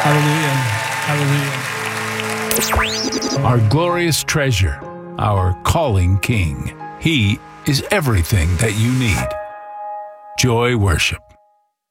Hallelujah. Hallelujah. Our glorious treasure, our calling King. He is everything that you need. Joy Worship.